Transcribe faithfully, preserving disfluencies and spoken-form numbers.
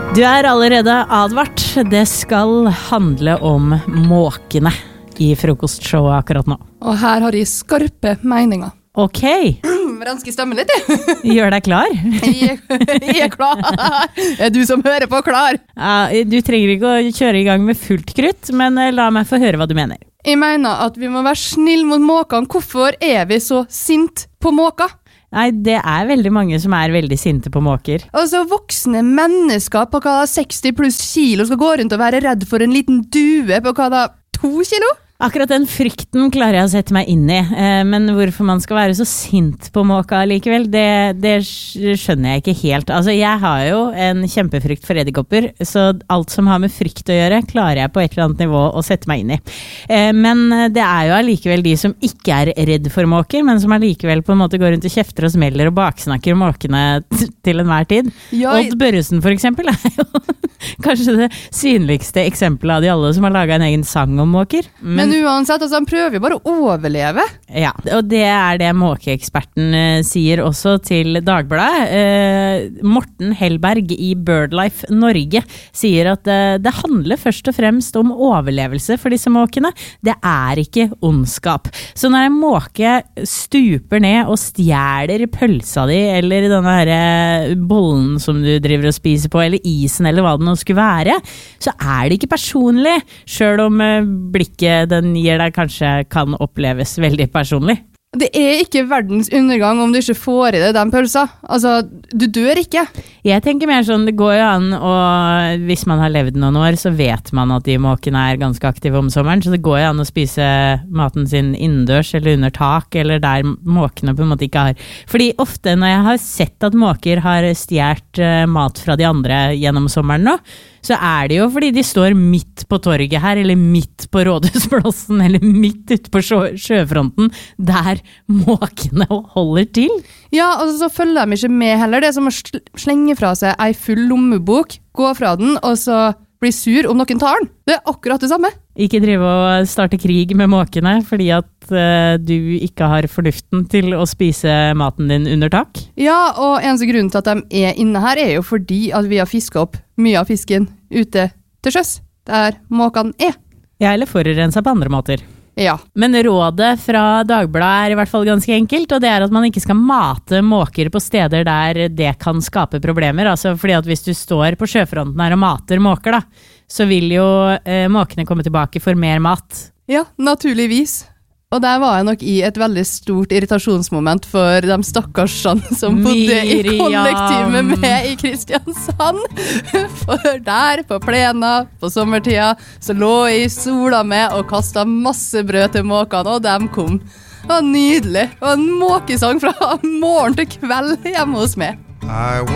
Du er allerede advart. Det skal handle om måkene i frokostshowet akkurat nå. Og her har jeg skarpe meninger. Ok. Renske stemmen litt, jeg. Gjør deg klar. Jeg, jeg er klar. Er du som hører på klar? Ja, du trenger ikke å kjøre i gang med fullt krutt, men la meg få høre hva du mener. Jeg mener at vi må være snill mot måkene. Hvorfor er vi så sint på måker? Nei, det er veldig mange som er veldig sinte på måker. Altså, voksne mennesker på hva da seksti pluss kilo skal gå rundt og være redd for en liten due på hva da to kilo? Akkurat den frykten klarer jeg å sette meg inn i, men hvorfor man skal være så sint på måka likevel, det, det skjønner jeg ikke helt. Altså, jeg har jo en kjempefrykt for edderkopper, så alt som har med frykt å gjøre, klarer jeg på et eller annet nivå å sette meg inn i. Men det er jo allikevel de som ikke er redd for måker, men som allikevel på en måte går rundt og kjefter og smeller og baksnakker måkene til enhver tid. Ja, jeg... Odd Børresen for eksempel er jo kanskje det synligste eksempelet av de alle som har laget en egen sang om måker. Men Men uansett, altså, han prøver jo bare å overleve. Ja, og det er det måkeeksperten eh, sier også til Dagbladet. Eh, Morten Hellberg i BirdLife Norge sier at eh, det handler først og fremst om overlevelse for disse måkene. Det er ikke ondskap. Så når en måke stuper ned og stjeler pølsa di, eller denne her bollen som du driver og spiser på, eller isen, eller hva det nå skulle være, så er det ikke personlig, selv om eh, blikket den gir deg kanskje kan oppleves veldig personlig. Det er ikke verdens undergang om du ikke får i deg den pølsa. Altså, du dør ikke. Jeg tenker mer sånn, det går jo an, og hvis man har levd noen år, så vet man at de måkene er ganske aktive om sommeren, så det går jo an å spise maten sin innendørs eller under tak, eller der måkene på en måte ikke har. Fordi ofte når jeg har sett at måker har stjert mat fra de andre gjennom sommeren nå, så er det jo fordi de står midt på torget her, eller midt på Rådhusplassen, eller midt ute på sjø, sjøfronten, der måkene holder til. Ja, og så følger de ikke med heller. Det er som å slenge fra seg ei full lommebok, gå fra den, og så bli sur om noen tar den. Det er akkurat det samme. Ikke drive og starte krig med måkene, fordi at uh, du ikke har fornuften til å spise maten din under tak. Ja, og eneste grunnen til at de er inne her er jo fordi at vi har fisket opp mye av fisken ute til sjøs, der måkene er. Ja, eller forurenset på andre måter. Ja. Men rådet fra Dagbladet er i hvert fall ganske enkelt, og det er at man ikke skal mate måker på steder der det kan skape problemer. Altså fordi at hvis du står på sjøfronten her og mater måker da, så vil jo eh, måkene komme tilbake for mer mat. Ja, naturligvis. Og der var jeg nok i et veldig stort irritasjonsmoment for de stakkarsene som bodde i kollektiv med meg i Kristiansand. For der på plena på sommertida så lå jeg i sola med og kastet masse brød til måkene, og de kom. Det var nydelig. Det var en måkesang fra morgen til kveld hjemme hos meg.